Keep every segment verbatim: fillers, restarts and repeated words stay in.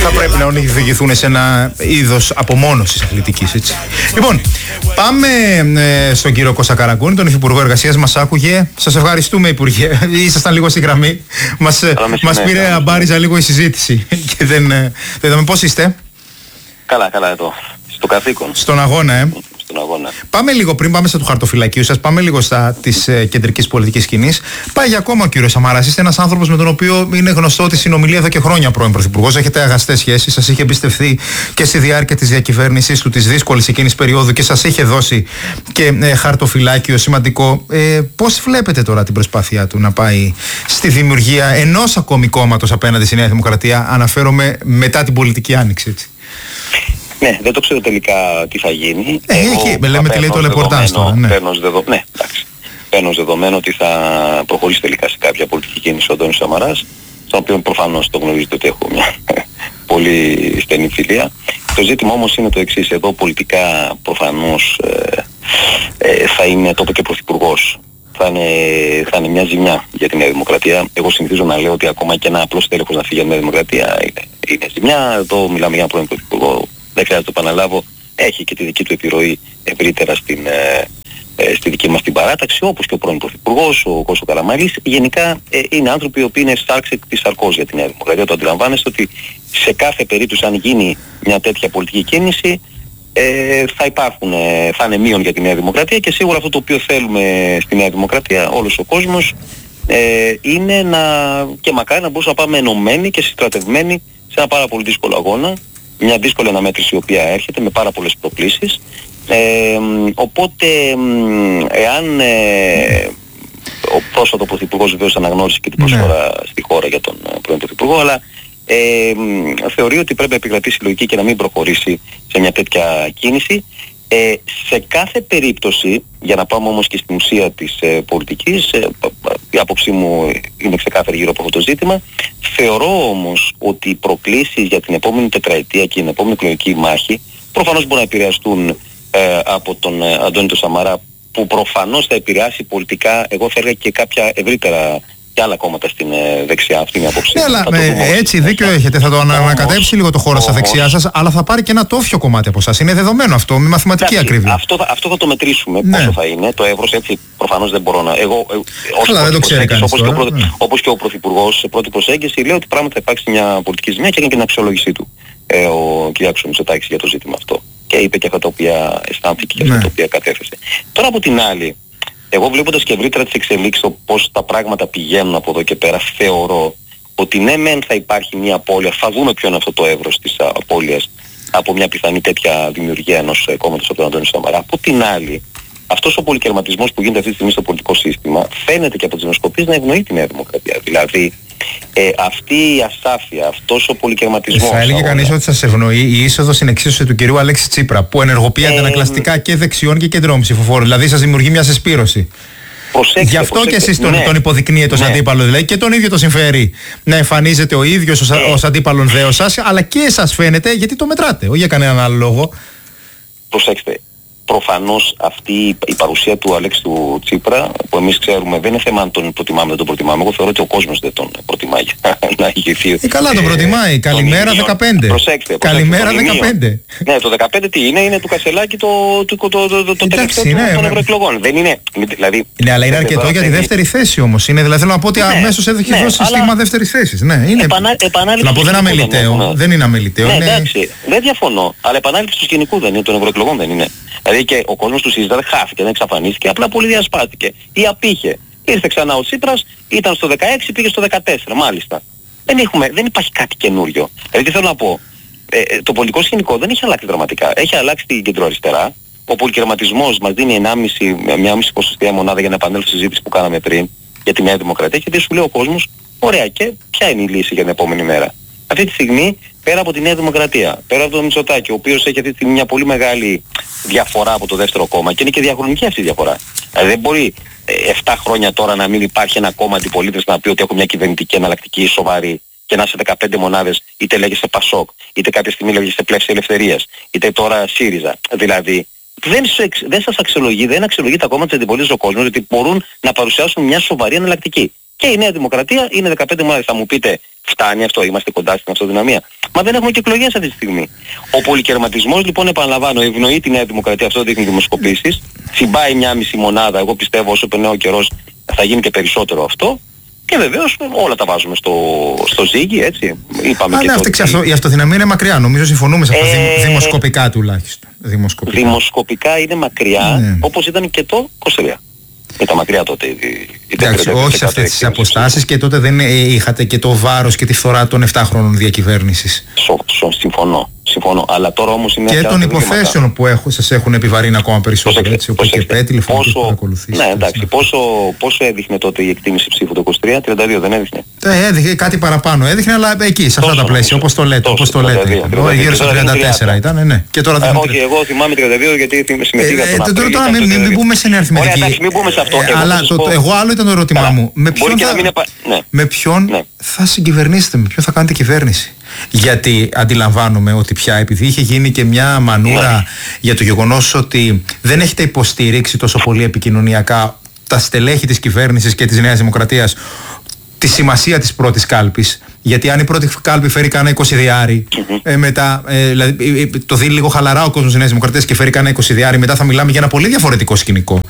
θα πρέπει να οδηγηθούν σε ένα είδος απομόνωσης αθλητικής, έτσι. Λοιπόν, πάμε ε, στον κύριο Κώστα Καραγκούνη, τον Υφυπουργό Εργασίας. Μας άκουγε. Σας ευχαριστούμε, Υπουργέ. Ήσασταν λίγο στη γραμμή. Μας, μας πήρε αμπάριζα λίγο η συζήτηση και δεν, δεν είδαμε. Πώς είστε? Καλά, καλά εδώ. Στο καθήκον. Στον αγώνα, ε. Στον αγώνα. Πάμε λίγο, πριν πάμε στα του χαρτοφυλακίου σας, πάμε λίγο στα της ε, κεντρικής πολιτικής σκηνής. Πάει για ακόμα ο κύριος Σαμαράς. Είστε ένας άνθρωπος με τον οποίο είναι γνωστό ότι συνομιλεί εδώ και χρόνια πρώην Πρωθυπουργός. Έχετε αγαστές σχέσεις. Σας είχε εμπιστευθεί και στη διάρκεια της διακυβέρνησης του, της δύσκολης εκείνης περίοδου, και σας είχε δώσει και ε, χαρτοφυλάκιο σημαντικό. Ε, πώς βλέπετε τώρα την προσπάθειά του να πάει στη δημιουργία ενός ακόμη κόμματος απέναντι στη Νέα Δημοκρατία? Αναφέρομαι μετά την πολιτική άνοιξη, έτσι. Ναι, δεν το ξέρω τελικά τι θα γίνει. Ε, έχει, με λέμε τι λέει το ρεπορτάζ τώρα. Ναι, παίρνω ως δεδομένο, ναι, εντάξει. Παίρνω ως δεδομένο ότι θα προχωρήσει τελικά σε κάποια πολιτική κίνηση ο Αντώνης Σαμαράς, στον οποίο προφανώς το γνωρίζετε ότι έχω μια πολύ στενή φιλία. Το ζήτημα όμως είναι το εξής. Εδώ πολιτικά προφανώς ε, ε, θα είναι τότε και πρωθυπουργός. Θα είναι, θα είναι μια ζημιά για τη Νέα Δημοκρατία. Εγώ συνηθίζω να λέω ότι ακόμα και ένα απλό στέλεχος να φύγει για τη Νέα Δημοκρατία είναι, είναι ζημιά. Εδώ μιλάμε για ένα πρώην πρωθυπουργό. Δεν χρειάζεται να το επαναλάβω. Έχει και τη δική του επιρροή ευρύτερα στην, ε, ε, στη δική μας την παράταξη, όπως και ο πρώην πρωθυπουργός, ο Κώστας Καραμανλής. Γενικά ε, είναι άνθρωποι οι οποίοι είναι στάρξ εκ της σαρκός για τη Νέα Δημοκρατία. Το αντιλαμβάνεστε ότι σε κάθε περίπτωση, αν γίνει μια τέτοια πολιτική κίνηση, Ε, θα υπάρχουν, ε, θα είναι μείον για τη Νέα Δημοκρατία, και σίγουρα αυτό το οποίο θέλουμε στη Νέα Δημοκρατία, όλος ο κόσμος, ε, είναι να, και μακάρι να μπορούσαμε να πάμε ενωμένοι και συστρατευμένοι σε ένα πάρα πολύ δύσκολο αγώνα, μια δύσκολη αναμέτρηση η οποία έρχεται με πάρα πολλές προκλήσεις. Ε, οπότε, εάν ε, ο πρόσφατο πρωθυπουργός βεβαίως αναγνώρισε και την προσφορά ναι. στη χώρα για τον πρώην πρωθυπουργό, αλλά Ε, θεωρεί ότι πρέπει να επικρατήσει λογική και να μην προχωρήσει σε μια τέτοια κίνηση. Ε, σε κάθε περίπτωση, για να πάμε όμως και στην ουσία της ε, πολιτικής, ε, η άποψή μου είναι ξεκάθαρη γύρω από αυτό το ζήτημα. Θεωρώ όμως ότι οι προκλήσεις για την επόμενη τετραετία και την επόμενη εκλογική μάχη προφανώς μπορούν να επηρεαστούν ε, από τον ε, Αντώνη τον Σαμαρά, που προφανώς θα επηρεάσει πολιτικά, εγώ θα έλεγα, και κάποια ευρύτερα και άλλα κόμματα στην ε, δεξιά. Αυτή είναι η άποψή. Ναι, αλλά ε, έτσι δίκιο έχετε. Θα το ανακατέψει λίγο το χώρο στα δεξιά σας, αλλά θα πάρει και ένα τόφιο κομμάτι από εσάς. Είναι δεδομένο αυτό, με μαθηματική εντάξει, ακρίβεια. Αυτό, αυτό θα το μετρήσουμε, ναι. Πόσο θα είναι το εύρος, έτσι προφανώς δεν μπορώ να. Εγώ, καλά, δεν το ξέρει κανείς όπως, τώρα, και ο, ναι. όπως και ο Πρωθυπουργός σε πρώτη προσέγγιση, λέει ότι πράγματι θα υπάρξει μια πολιτική ζημιά, και έκανε και την αξιολόγησή του ε, ο κ. Μητσοτάκης για το ζήτημα αυτό. Και είπε και αυτά τα οποία αισθάνθηκε και αυτά ναι. τα οποία κατέθεσε. Τώρα από την άλλη, εγώ βλέποντας και ευρύτερα τις εξελίξεις, το πώς τα πράγματα πηγαίνουν από εδώ και πέρα, θεωρώ ότι ναι μεν θα υπάρχει μια απώλεια, θα δούμε ποιο είναι αυτό το εύρος της απώλειας από μια πιθανή τέτοια δημιουργία ενός κόμματος από τον Αντώνη Σαμαρά. Από την άλλη, αυτός ο πολυκερματισμός που γίνεται αυτή τη στιγμή στο πολιτικό σύστημα φαίνεται και από τις δημοσκοπήσεις να ευνοεί τη Νέα Δημοκρατία. Δηλαδή, ε, αυτή η ασάφεια, αυτός ο πολυκερματισμός. Θα έλεγε κανείς ότι σας ευνοεί η είσοδος στην εξίσωση του κυρίου Αλέξη Τσίπρα, που ενεργοποιεί ε, αντανακλαστικά και δεξιών και κεντρών ψηφοφόρων. Δηλαδή σας δημιουργεί μια συσπήρωση. Προσέξτε, Γι' αυτό προσέξτε, και εσείς τον, ναι, τον υποδεικνύετε ως ναι. αντίπαλο, δηλαδή, και τον ίδιο το συμφέρει να εμφανίζεται ο ίδιος ως, ε. ως αντίπαλον δέος σας, αλλά και εσάς φαίνεται γιατί το μετράτε, όχι για κανέναν άλλο λόγο. Προσέξτε. Προφανώς αυτή η παρουσία του Αλέξη του Τσίπρα, που εμείς ξέρουμε, δεν είναι θέμα αν τον προτιμάμε ή δεν τον προτιμάμε. Εγώ θεωρώ ότι ο κόσμος δεν τον προτιμάει να ηγηθεί. Ε, καλά τον προτιμάει. Ε, Καλημέρα δεκαπέντε. Προσέξτε. Καλημέρα δεκαπέντε. Ναι, το δεκαπέντε τι είναι, είναι του Κασελάκη το, το, το, το, το, το τελευταίο ναι, των ναι. ευρωεκλογών. Δεν είναι. Δηλαδή, ναι, αλλά είναι αρκετό για τη δεύτερη θέση όμως. Είναι, δηλαδή θέλω να πω ότι ναι, αμέσως έχει ναι, δώσει στίγμα δεύτερης θέσης. Ναι, είναι. Επανα, να πω δεν είναι αμεληταίο. Δεν είναι αμεληταίο. Ναι, εντάξει, δεν διαφωνώ. Αλλά επανάληψη του σκηνικού δεν είναι, των ευρωεκλογών δεν είναι. Δηλαδή και ο κόσμος του ΣΥΡΙΖΑ δεν χάθηκε, δεν εξαφανίστηκε, απλά πολύ διασπάστηκε ή απήχε. Ήρθε ξανά ο Τσίπρας, ήταν στο δεκαέξι, πήγε στο δεκατέσσερα, μάλιστα. Δεν, έχουμε, δεν υπάρχει κάτι καινούριο. Δηλαδή τι θέλω να πω, ε, το πολιτικό σκηνικό δεν έχει αλλάξει δραματικά. Έχει αλλάξει την κεντροαριστερά. Ο πολυκερματισμός μας δίνει ενάμιση, μια μισή ποσοστιαία μονάδα για να επανέλθω στη συζήτηση που κάναμε πριν για τη Νέα Δημοκρατία, και τι σου λέει ο κόσμος, ωραία, και ποια είναι η λύση για την επόμενη μέρα. Αυτή τη στιγμή, πέρα από τη Νέα Δημοκρατία, πέρα από τον Μητσοτάκη, ο οποίος έχει αυτή τη στιγμή μια πολύ μεγάλη διαφορά από το δεύτερο κόμμα, και είναι και διαχρονική αυτή η διαφορά. Δηλαδή δεν μπορεί επτά χρόνια τώρα να μην υπάρχει ένα κόμμα αντιπολίτευση να πει ότι έχω μια κυβερνητική εναλλακτική σοβαρή και να είσαι δεκαπέντε μονάδες, είτε λέγεσαι Πασόκ, είτε κάποια στιγμή λέγεσαι Πλεύση Ελευθερίας, είτε τώρα ΣΥΡΙΖΑ. Δηλαδή δεν, εξ, δεν σας αξιολογεί, δεν αξιολογεί τα κόμματα της αντιπολίτευσης ο κόσμος, ότι μπορούν να παρουσιάσουν μια σοβαρή εναλλακτική. Και η Νέα Δημοκρατία είναι δεκαπέντε μονάδες. Θα μου πείτε, Φτάνει αυτό, είμαστε κοντά στην αυτοδυναμία. Μα δεν έχουμε και εκλογές αυτή τη στιγμή. Ο πολυκερματισμός λοιπόν, επαναλαμβάνω, ευνοεί τη Νέα Δημοκρατία, αυτό δείχνει δημοσκοπήσεις. Συμπάει μια μισή μονάδα, εγώ πιστεύω όσο περνάει ο καιρός θα γίνει και περισσότερο αυτό. Και βεβαίως όλα τα βάζουμε στο, στο ζύγι, έτσι. Είπαμε Α, και ναι, το αυτή, ότι... η αυτοδυναμία είναι μακριά, νομίζω συμφωνούμε σε αυτό, ε... δημοσκοπικά τουλάχιστον. Δημοσκοπικά, δημοσκοπικά είναι μακριά, ναι. Όπως ήταν και το είκοσι τρία. Ήταν μακριά τότε. Εντάξει, όχι σε αυτές τις αποστάσεις και τότε δεν είχατε και το βάρος και τη φθορά των επτά χρόνων διακυβέρνησης. Συμφωνώ. Συμφωνώ. Αλλά τώρα όμως είναι και των υποθέσεων που έχουν, σας έχουν επιβαρύνει ακόμα περισσότερο. Έτσι, όπως και πέ, τηλεφωνικές παρακολουθήσεις. Ναι, εντάξει. Πόσο, πόσο έδειχνε τότε η εκτίμηση ψήφου το είκοσι τρία, τριάντα δύο δεν έδειχνε. Ε, έδειχνε κάτι παραπάνω. Έδειχνε, αλλά εκεί, σε αυτά τα πλαίσια, όπως το λέτε. Όπως το λέτε. Γύρω στα τριάντα τέσσερα ήταν, ναι. Και τώρα δεν. Όχι, εγώ θυμάμαι τριάντα δύο γιατί συμμετείχα στον Απρίλιο. Τώρα μην μπούμε σε αριθμητική. Εντάξει, μην μπούμε σε αυτό. Αλλά εγώ άλλο ήταν το ερώτημά μου. Με ποιον θα συγκυβερνήσετε, με ποιον θα κάνετε κυβέρνηση? Γιατί αντιλαμβάνομαι ότι πια, επειδή είχε γίνει και μια μανούρα για το γεγονός ότι δεν έχετε υποστηρίξει τόσο πολύ επικοινωνιακά τα στελέχη της κυβέρνησης και της Νέας Δημοκρατίας τη σημασία της πρώτης κάλπης. Γιατί αν η πρώτη κάλπη φέρει κάνα είκοσι διάρι, mm-hmm. ε, μετά, ε, δηλαδή, ε, το δει λίγο χαλαρά ο κόσμος της Νέας Δημοκρατίας και φέρει κάνα είκοσι διάρι, μετά θα μιλάμε για ένα πολύ διαφορετικό σκηνικό.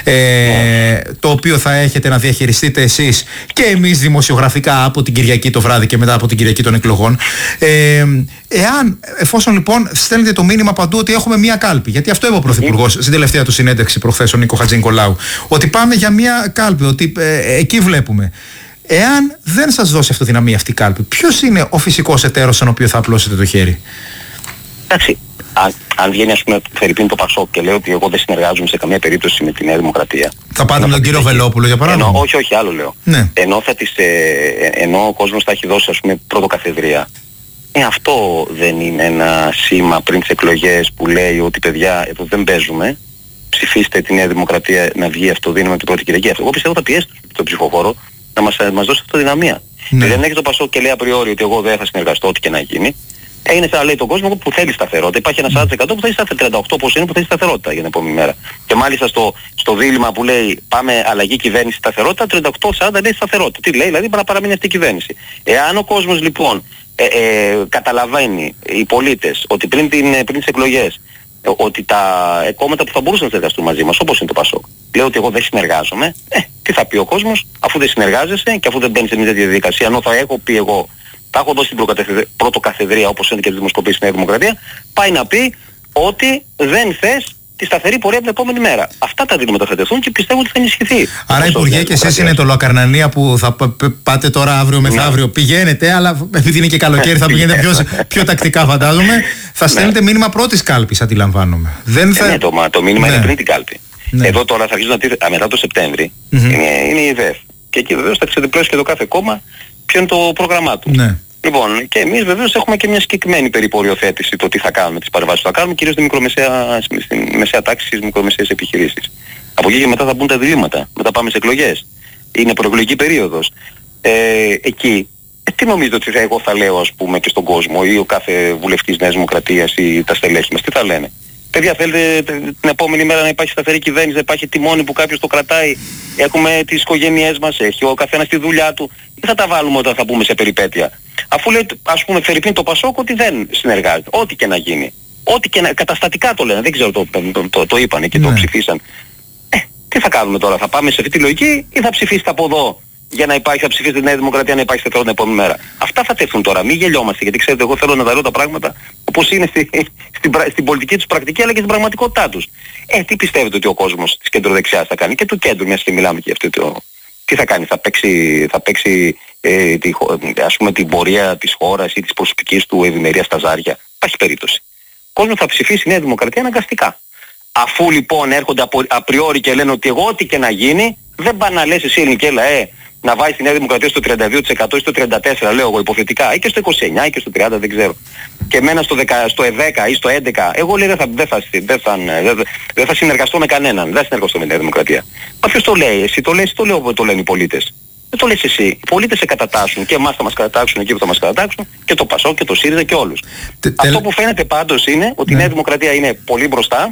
Ε, mm. Το οποίο θα έχετε να διαχειριστείτε εσείς και εμείς δημοσιογραφικά από την Κυριακή το βράδυ και μετά από την Κυριακή των εκλογών. Ε, εάν, εφόσον λοιπόν στέλνετε το μήνυμα παντού ότι έχουμε μία κάλπη, γιατί αυτό είπε ο Πρωθυπουργός mm. στην τελευταία του συνέντευξη προχθές, ο Νίκο Χατζηνικολάου, ότι πάμε για μία κάλπη, ότι ε, εκεί βλέπουμε. Εάν δεν σας δώσει αυτοδυναμία αυτή η κάλπη, ποιος είναι ο φυσικός εταίρος στον οποίο θα απλώσετε το χέρι? Εντάξει, αν, αν βγαίνει ας πούμε Φερρυπίν το Πασόκ και λέει ότι εγώ δεν συνεργάζομαι σε καμία περίπτωση με τη Νέα Δημοκρατία. Θα πάτε με τον κύριο Βελόπουλο για παράδειγμα? Ενώ, όχι, όχι, άλλο λέω. Ναι. Ενώ, θα τις, ε, ενώ ο κόσμος θα έχει δώσει ας πούμε πρωτοκαθεδρία. Ε, αυτό δεν είναι ένα σήμα πριν τις εκλογές που λέει ότι παιδιά εδώ δεν παίζουμε, ψηφίστε τη Νέα Δημοκρατία να βγει αυτοδύναμη την πρώτη Κυριακή? Εγώ πιστεύω θα πιέσει τον ψηφοφόρο να μας, μας δώσει αυτοδυναμία. Ναι. Δεν έχει το Πασόκ και λέει απριόρι ότι εγώ δεν θα συνεργαστώ ό,τι και να γίνει. Έγινε σαν να λέει τον κόσμο που θέλει σταθερότητα. Υπάρχει ένα σαράντα τοις εκατό που θέλει σταθερότητα, τριάντα οκτό τοις εκατό όπως είναι που θέλει σταθερότητα για την επόμενη μέρα. Και μάλιστα στο, στο δίλημμα που λέει πάμε αλλαγή κυβέρνηση σταθερότητα, τριάντα οκτώ σαράντα λέει σταθερότητα. Τι λέει, δηλαδή να παραμείνει αυτή η κυβέρνηση. Εάν ο κόσμος λοιπόν ε, ε, καταλαβαίνει, οι πολίτες, ότι πριν, την, πριν τις εκλογές, ότι τα κόμματα που θα μπορούσαν να συνεργαστούν μαζί μας, όπως είναι το Πασόκ, λέω ότι εγώ δεν συνεργάζομαι, ε, τι θα πει ο κόσμος, αφού δεν συνεργάζεσαι και αφού δεν μπαίνεις σε μια τέτοια διαδικασία, ενώ θα έχω πει εγώ, θα έχω δώσει την πρωτοκαθεδρία όπως είναι και τη δημοσκοπή στη Νέα Δημοκρατία, πάει να πει ότι δεν θες τη σταθερή πορεία την επόμενη μέρα. Αυτά τα δίλημματα θα τεθούν και πιστεύω ότι θα ενισχυθεί. Άρα, Υπουργέ, και εσείς είναι το Λοακαρνανία που θα πάτε τώρα αύριο μεθαύριο. Ναι. Πηγαίνετε, αλλά επειδή είναι και καλοκαίρι θα πηγαίνετε πιο, πιο τακτικά, φαντάζομαι. Θα στέλνετε ναι. μήνυμα πρώτης κάλπης, αντιλαμβάνομαι. Δεν θα... ε, ναι, το, το μήνυμα ναι. είναι πριν την κάλπη. Ναι. Εδώ τώρα θα αρχίσουν να τίθεται, μετά το Σεπτέμβρη, mm-hmm. είναι, είναι η ΔΕΦ. Και εκεί βεβαίως θα ξεδιπλώσει και το κάθε κόμμα ποιο είναι το πρόγραμμά του. Ναι. Λοιπόν, και εμείς βεβαίως έχουμε και μια συγκεκριμένη περιποριοθέτηση το τι θα κάνουμε, τις παρεμβάσεις που θα κάνουμε, κυρίως στη μικρομεσαία, στη μεσαία τάξη, στις μικρομεσαίες επιχειρήσεις. Από εκεί και μετά θα μπουν τα διλήμματα, μετά πάμε σε εκλογές. Είναι προεκλογική περίοδος. Ε, εκεί, ε, τι νομίζετε ότι θα, εγώ θα λέω ας πούμε και στον κόσμο ή ο κάθε βουλευτής Νέας Δημοκρατίας ή τα στελέχη μας, τι θα λένε? Παιδιά, θέλετε την επόμενη μέρα να υπάρχει σταθερή κυβέρνηση, να υπάρχει τιμόνι που κάποιος το κρατάει, έχουμε τις οικογένειές μας, έχει ο καθένας τη δουλειά του, ή θα τα βάλουμε όταν θα μπούμε σε περιπέτεια? Αφού λέει, ας πούμε, Φερρυπίν το Πασόκ ότι δεν συνεργάζεται, ό,τι και να γίνει. Ό,τι και να, καταστατικά το λένε, δεν ξέρω, το, το, το, το είπανε και ναι. το ψηφίσαν. Ε, τι θα κάνουμε τώρα, θα πάμε σε αυτή τη λογική ή θα ψηφίσετε από εδώ για να υπάρχει, θα ψηφίσετε τη Νέα Δημοκρατία να υπάρχει σταθερότητα την επόμενη μέρα? Αυτά θα τεθούν τώρα, μην γελιόμαστε, γιατί ξέρετε, εγώ θέλω να τα λέω τα πράγματα όπως είναι στη, στην, στην πολιτική τους πρακτική αλλά και στην πραγματικότητά τους. Ε, τι πιστεύετε ότι ο κόσμος της κεντροδεξιάς θα κάνει και του κέντρου, μιας και μιλάμε και αυτό το... Τι θα κάνει, θα παίξει, θα παίξει ε, τη, ας πούμε, την πορεία της χώρας ή της προσωπικής του ευημερίας στα ζάρια? Υπάρχει περίπτωση. Ο κόσμος θα ψηφίσει η Νέα Δημοκρατία αναγκαστικά. Αφού λοιπόν έρχονται απο, απριόρι και λένε ότι εγώ ό,τι και να γίνει, δεν πάνε να λες εσύ ελληνική ΕΛΑΕ να βάζει τη Νέα Δημοκρατία στο τριάντα δύο τοις εκατό ή στο τριάντα τέσσερα τοις εκατό λέω εγώ υποθετικά, ή και στο είκοσι εννιά τοις εκατό ή και στο τριάντα τοις εκατό δεν ξέρω. Και εμένα στο, δέκα, στο δέκα ή στο έντεκα τοις εκατό εγώ λέει δεν θα, δεν θα, δεν θα, δεν, δεν θα συνεργαστώ με κανέναν, δεν θα συνεργαστώ με τη Νέα Δημοκρατία. Μα ποιος το λέει? Εσύ το λες, το λέω που το λένε οι πολίτες. Δεν το λες εσύ. Οι πολίτες σε κατατάσσουν και εμάς θα μας κατατάξουν εκεί που θα μας κατατάξουν και το Πασόκ και το ΣΥΡΙΖΑ και όλους. Τε, Αυτό που φαίνεται πάντως είναι ότι ναι. η Νέα Δημοκρατία είναι πολύ μπροστά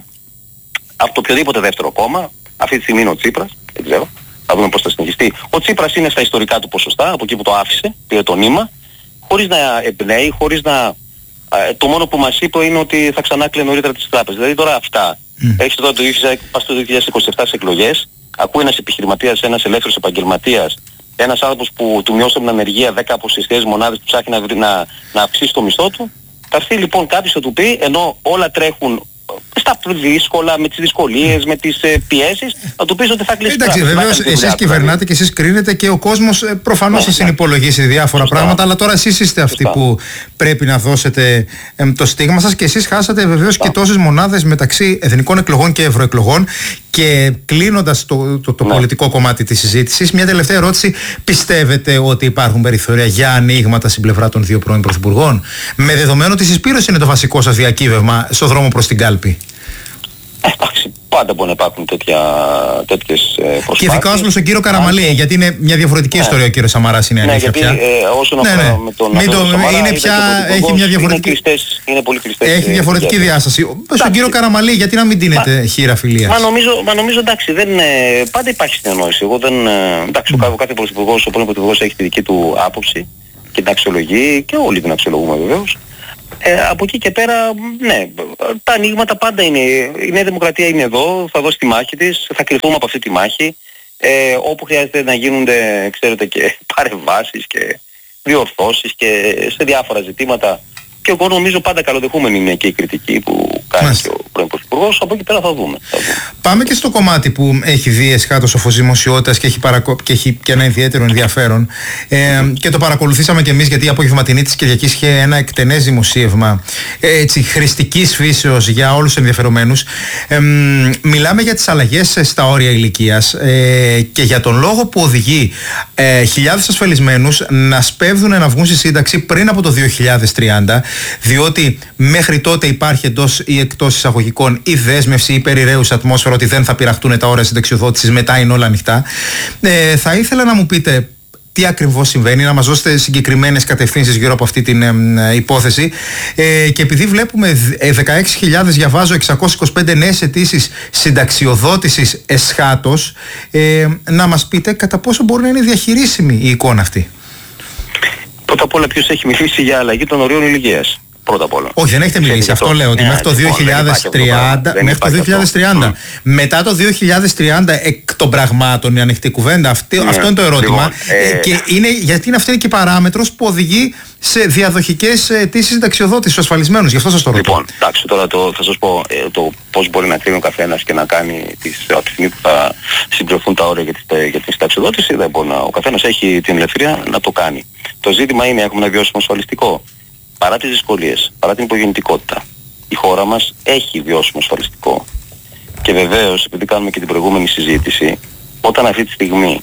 από το οποιοδήποτε δεύτερο κόμμα. Αυτή τη στιγμή είναι ο Τσίπρας, δεν ξέρω. Θα δούμε πώς θα συνεχιστεί. Ο Τσίπρας είναι στα ιστορικά του ποσοστά, από εκεί που το άφησε, πήρε το νήμα. χωρίς να εμπνέει, χωρίς να... Το μόνο που μας είπε είναι ότι θα ξανά κλείνει νωρίτερα τις τράπεζες. Δηλαδή τώρα αυτά. Mm. Έχεις τώρα το δύο χιλιάδες είκοσι επτά σε εκλογές, ακούει ένας επιχειρηματίας, ένας ελεύθερος επαγγελματίας, ένας άνθρωπος που του μειώσαν την ανεργία δέκα από τις χιλιάδες μονάδες που ψάχνει να, να, να αυξήσει το μισθό του. Θα έρθει λοιπόν κάποιος θα του πει, ενώ όλα τρέχουν στα δύσκολα, με τις δυσκολίες, με τις ε, πιέσεις, να του πεις ότι θα κλείσει. Εντάξει, βεβαίως εσείς κυβερνάτε και εσείς κρίνετε και ο κόσμος ε, προφανώς θα ναι, συνυπολογίσει ναι. διάφορα Σωστά. πράγματα, αλλά τώρα εσείς είστε αυτοί Σωστά. που πρέπει να δώσετε ε, το στίγμα σας και εσείς χάσατε βεβαίως και τόσες μονάδες μεταξύ εθνικών εκλογών και ευρωεκλογών. Και κλείνοντας το, το, το ναι. πολιτικό κομμάτι της συζήτησης, μια τελευταία ερώτηση. Πιστεύετε ότι υπάρχουν περιθώρια για ανοίγματα στην πλευρά των δύο πρώην πρωθυπουργών, με δεδομένο ότι η συσπήρωση είναι το βασικό σας διακύβευμα στο δρόμο προς την κάλπη? Εντάξει, πάντα μπορεί να υπάρχουν τέτοια, τέτοιες προσπάθειες. Και ειδικά ως προς τον κύριο Καραμαλή, και... γιατί είναι μια διαφορετική ναι. ιστορία ο κύριος Σαμαράς, είναι ναι, αλήθεια γιατί, πια. Ε, όσον αφορά ναι, ναι. με τον Μην το, Σαμαρά, είναι πια, έχει μια διαφορετική... Είναι, κλειστές, είναι πολύ κλειστές. Έχει διαφορετική ε, διάσταση. Στον κύριο κύριο Καραμαλή, γιατί να μην τίνετε χείρα φιλίας? Μα νομίζω, μα νομίζω εντάξει, δεν, πάντα υπάρχει συνεννόηση. Εγώ δεν, εντάξει, mm. ο κάθε πρωθυπουργός, ο πρώην πρωθυπουργός έχει τη δική του άποψη και την αξιολογεί και όλοι την αξιολογούμε βεβαίως. Ε, από εκεί και πέρα, ναι, τα ανοίγματα πάντα είναι. Η Νέα Δημοκρατία είναι εδώ, θα δώσει τη μάχη της, θα κρυφτούμε από αυτή τη μάχη. Ε, όπου χρειάζεται να γίνονται, ξέρετε, και παρεμβάσεις και διορθώσεις και σε διάφορα ζητήματα. Και εγώ νομίζω πάντα καλοδεχούμενη είναι και η κριτική που κάνει Μάλιστα. και ο πρώην πρωθυπουργός. Από εκεί πέρα θα δούμε, θα δούμε. Πάμε και στο κομμάτι που έχει δει εσχάτως ο φως δημοσιότητας και έχει, παρακο... και έχει και ένα ιδιαίτερο ενδιαφέρον. Ε, και το παρακολουθήσαμε και εμείς, γιατί η απογευματινή της Κυριακής είχε ένα εκτενές δημοσίευμα έτσι, χρηστικής φύσεως για όλους τους ενδιαφερομένους. Ε, μιλάμε για τις αλλαγές στα όρια ηλικίας ε, και για τον λόγο που οδηγεί ε, χιλιάδες ασφαλισμένους να σπέβδουν να βγουν στη σύνταξη πριν από το δύο χιλιάδες τριάντα. Διότι μέχρι τότε υπάρχει εντός ή εκτός εισαγωγικών η δέσμευση, η περιραίουσα ατμόσφαιρα ότι δεν θα πειραχτούν τα όρια συνταξιοδότησης, μετά είναι όλα ανοιχτά. Ε, θα ήθελα να μου πείτε τι ακριβώς συμβαίνει, να μας δώσετε συγκεκριμένες κατευθύνσεις γύρω από αυτή την ε, υπόθεση. Ε, και επειδή βλέπουμε δεκαέξι χιλιάδες, διαβάζω, εξακόσιες είκοσι πέντε νέες αιτήσεις συνταξιοδότησης εσχάτως, ε, να μας πείτε κατά πόσο μπορεί να είναι διαχειρίσιμη η εικόνα αυτή. Πρώτα απ' όλα, ποιος έχει μιλήσει για αλλαγή των ορίων ηλικίας? Πρώτα απ' όλα. Όχι, δεν έχετε μιλήσει. Αυτό λέω, ότι μέχρι το δύο χιλιάδες τριάντα. Μέχρι το δύο χιλιάδες τριάντα. Mm. Μετά το δύο χιλιάδες τριάντα, εκ των πραγμάτων, η ανοιχτή κουβέντα, αυτή, mm. αυτό είναι το ερώτημα. Λοιπόν, ε... Και είναι, γιατί είναι αυτή είναι και η παράμετρος που οδηγεί σε διαδοχικές αιτήσεις συνταξιοδότησης στους ασφαλισμένους. Γι' αυτό σας το ρωτώ. Λοιπόν, εντάξει, τώρα το, θα σας πω ε, το πώς μπορεί να κρίνει ο καθένας και να κάνει τις, από τη στιγμή που θα συμπληρωθούν τα όρια για, τις, για την συνταξιοδότηση. Δεν μπορεί να, ο καθένας έχει την ελευθερία να το κάνει. Το ζήτημα είναι, έχουμε ένα βιώσιμο ασφαλιστικό? Παρά τις δυσκολίες, παρά την υπογεννητικότητα, η χώρα μας έχει βιώσιμο ασφαλιστικό. Και βεβαίως, επειδή κάνουμε και την προηγούμενη συζήτηση, όταν αυτή τη στιγμή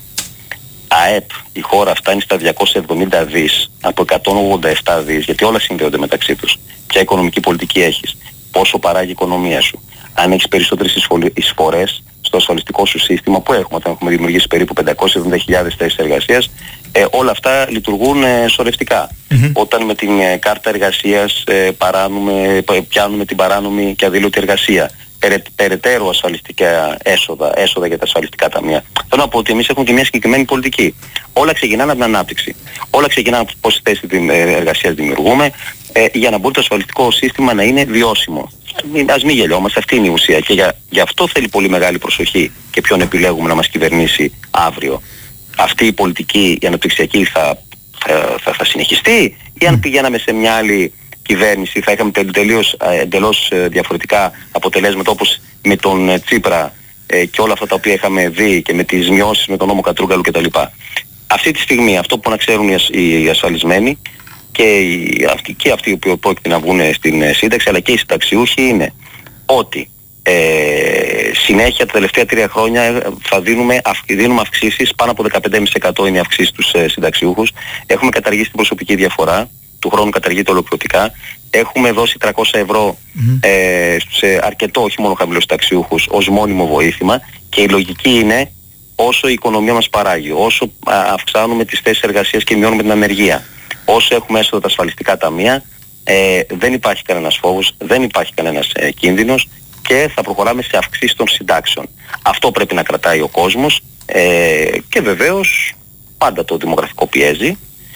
ΑΕΠ η χώρα φτάνει στα διακόσια εβδομήντα δις από εκατόν ογδόντα επτά δις, γιατί όλα συνδέονται μεταξύ τους, ποια οικονομική πολιτική έχεις, πόσο παράγει η οικονομία σου, αν έχεις περισσότερες εισφορές στο ασφαλιστικό σου σύστημα που έχουμε, όταν έχουμε δημιουργήσει περίπου πεντακόσιες εβδομήντα χιλιάδες θέσεις εργασίας, ε, όλα αυτά λειτουργούν ε, σωρευτικά. Mm-hmm. Όταν με την ε, κάρτα εργασίας ε, παράνουμε, πιάνουμε την παράνομη και αδήλωτη εργασία, περαι, περαιτέρω ασφαλιστικά έσοδα, έσοδα για τα ασφαλιστικά ταμεία. Θέλω να πω ότι εμείς έχουμε και μια συγκεκριμένη πολιτική. Όλα ξεκινάνε από την ανάπτυξη. Όλα ξεκινάνε από πόσες θέσεις εργασίας δημιουργούμε, ε, για να μπορεί το ασφαλιστικό σύστημα να είναι βιώσιμο. Ας μην γελιόμαστε, αυτή είναι η ουσία και για, γι' αυτό θέλει πολύ μεγάλη προσοχή και ποιον επιλέγουμε να μας κυβερνήσει αύριο. Αυτή η πολιτική, η αναπτυξιακή θα, θα, θα, θα συνεχιστεί ή αν πηγαίναμε σε μια άλλη κυβέρνηση θα είχαμε τελείως, εντελώς διαφορετικά αποτελέσματα, όπως με τον Τσίπρα ε, και όλα αυτά τα οποία είχαμε δει και με τις μειώσεις με τον νόμο Κατρούγκαλου κτλ. Αυτή τη στιγμή αυτό που να ξέρουν οι, οι ασφαλισμένοι και οι, αυτοί, και αυτοί οι οποίοι πρόκειται να βγουν στην σύνταξη αλλά και οι συνταξιούχοι είναι ότι ε, συνέχεια τα τελευταία τρία χρόνια θα δίνουμε, αυ, δίνουμε αυξήσεις, πάνω από δεκαπέντε κόμμα πέντε τοις εκατό είναι οι αυξήσεις στους ε, συνταξιούχους. Έχουμε καταργήσει την προσωπική διαφορά, του χρόνου καταργείται ολοκληρωτικά. Έχουμε δώσει τριακόσια ευρώ mm-hmm. ε, στους ε, αρκετό, όχι μόνο χαμηλούς συνταξιούχους, ως μόνιμο βοήθημα και η λογική είναι όσο η οικονομία μας παράγει, όσο α, αυξάνουμε τις θέσεις εργασίας και μειώνουμε την ανεργία, όσο έχουμε έσοδα τα ασφαλιστικά ταμεία, ε, δεν υπάρχει κανένας φόβος, δεν υπάρχει κανένας ε, κίνδυνος και θα προχωράμε σε αυξήσεις των συντάξεων. Αυτό πρέπει να κρατάει ο κόσμος ε, και βεβαίως πάντα το δημογραφικό πιέζει.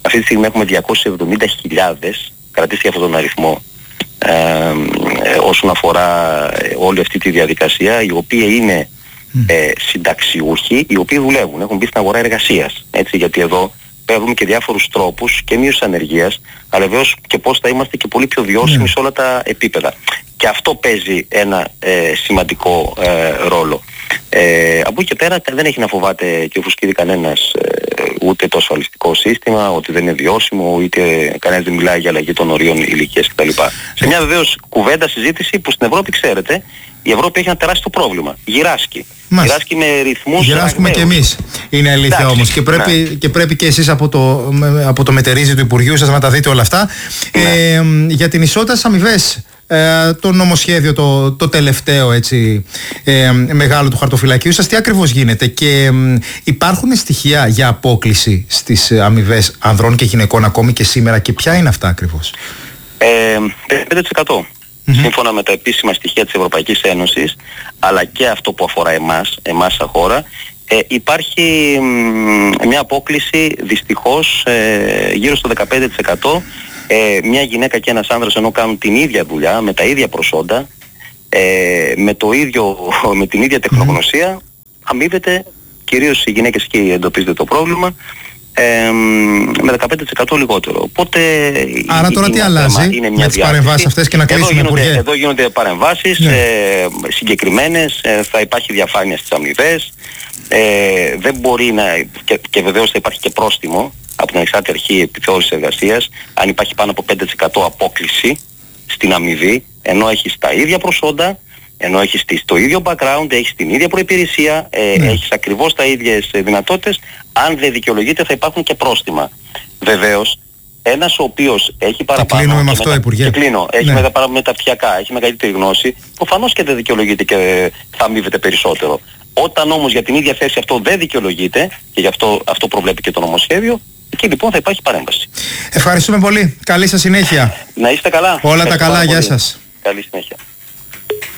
Αυτή τη στιγμή έχουμε διακόσιες εβδομήντα χιλιάδες, κρατήστε αυτόν τον αριθμό, ε, ε, όσον αφορά όλη αυτή τη διαδικασία, οι οποίοι είναι ε, συνταξιούχοι, οι οποίοι δουλεύουν, έχουν μπει στην αγορά εργασίας. Έτσι, γιατί εδώ παίρνουμε και διάφορους τρόπους και μείωση ανεργίας, αλλά βεβαίως και πώς θα είμαστε και πολύ πιο βιώσιμοι σε όλα τα επίπεδα. Και αυτό παίζει ένα ε, σημαντικό ε, ρόλο. Ε, από εκεί και πέρα δεν έχει να φοβάται και ο Φουσκίδη κανένας ε, ούτε το ασφαλιστικό σύστημα, ότι δεν είναι βιώσιμο, ούτε κανένας δεν μιλάει για αλλαγή των ορίων ηλικίας κτλ. Σε μια βεβαίως κουβέντα, συζήτηση που στην Ευρώπη, ξέρετε, η Ευρώπη έχει ένα τεράστιο πρόβλημα. Γυράσκει. Μας. Γυράσκει με ρυθμούς. Γυράσκουμε κι εμείς. Είναι αλήθεια. Εντάξει, όμως. Και πρέπει, ναι. και πρέπει και εσείς από το, από το μετερίζει του Υπουργείου σας να τα δείτε όλα αυτά. Ναι. Ε, για την ισότητα στις αμοιβές. Ε, το νομοσχέδιο, το, το τελευταίο έτσι, ε, μεγάλο του χαρτοφυλακίου σας, τι ακριβώς γίνεται και ε, υπάρχουν στοιχεία για απόκλιση στις αμοιβές ανδρών και γυναικών ακόμη και σήμερα, και ποια είναι αυτά ακριβώς? Ε, πέντε τοις εκατό mm-hmm. σύμφωνα με τα επίσημα στοιχεία της Ευρωπαϊκής Ένωσης, αλλά και αυτό που αφορά εμάς, εμάς σαν χώρα, ε, υπάρχει μ, μια απόκλιση δυστυχώς ε, γύρω στο δεκαπέντε τοις εκατό. Ε, μια γυναίκα και ένας άνδρας, ενώ κάνουν την ίδια δουλειά, με τα ίδια προσόντα, ε, με, το ίδιο, με την ίδια τεχνογνωσία, mm. αμείβεται, κυρίως οι γυναίκες εκεί εντοπίζεται το πρόβλημα, ε, με δεκαπέντε τοις εκατό λιγότερο. Οπότε, άρα τώρα τι αλλάζει με τις παρεμβάσεις αυτές και να κλείσουμε, Υπουργέ? Εδώ γίνονται παρεμβάσεις yeah. ε, συγκεκριμένες, ε, θα υπάρχει διαφάνεια στις αμοιβές, ε, δεν μπορεί να, και, και βεβαίως θα υπάρχει και πρόστιμο από την Ανεξάρτητη Αρχή Επιθεώρησης Εργασίας, αν υπάρχει πάνω από πέντε τοις εκατό απόκλιση στην αμοιβή, ενώ έχεις τα ίδια προσόντα, ενώ έχεις το ίδιο background, έχεις την ίδια προϋπηρεσία, ε, ναι. έχεις ακριβώς τα ίδιες δυνατότητες, αν δεν δικαιολογείται θα υπάρχουν και πρόστιμα. Βεβαίως, ένας ο οποίος έχει παραπάνω... Και κλείνουμε με αυτό, μετα... Υπουργέ. Και κλείνω, έχει ναι. μετα... μεταπτυχιακά, έχει μεγαλύτερη γνώση, προφανώς και δεν δικαιολογείται και θα αμείβεται περισσότερο. Όταν όμως για την ίδια θέση αυτό δεν δικαιολογείται, και γι' αυτό, αυτό προβλέπει και το νομοσχέδιο, εκεί λοιπόν θα υπάρχει παρέμβαση. Ευχαριστούμε πολύ. Καλή σας συνέχεια. Να είστε καλά. Όλα τα καλά. Γεια σας. Καλή συνέχεια.